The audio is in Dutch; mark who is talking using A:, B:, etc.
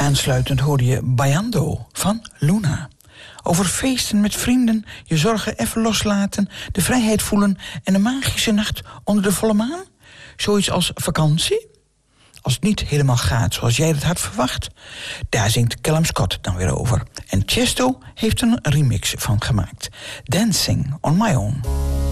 A: Aansluitend hoorde je Baiando van Luna. Over feesten met vrienden, je zorgen even loslaten, de vrijheid voelen en een magische nacht onder de volle maan? Zoiets als vakantie? Als het niet helemaal gaat zoals jij het had verwacht, daar zingt Callum Scott dan weer over. En Tiesto heeft een remix van gemaakt. Dancing on My Own.